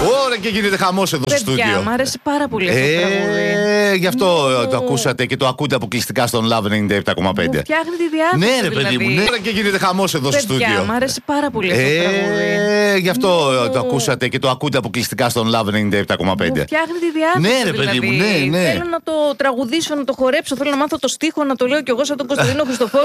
Ωραία, και γίνεται χαμός εδώ στο στούντιο. Μ' άρεσε πάρα πολύ αυτό το τραγούδι. Γι' αυτό το ακούσατε και το ακούτε αποκλειστικά στον Love 97,5. Μου φτιάχνει τη διάθεση. Ναι, ρε παιδί μου, ναι, και γίνεται χαμός εδώ στο στούντιο. Μ' άρεσε πάρα πολύ αυτό το τραγούδι. Γι' αυτό το ακούσατε και το ακούτε αποκλειστικά στον Love 97,5. Μου φτιάχνει τη διάθεση. Ναι, ρε παιδί μου, ναι. Θέλω να το τραγουδήσω, να το χορέψω, θέλω να μάθω το στίχο, να το λέω κι εγώ σαν τον Κωνσταντίνο Χριστοφόρου.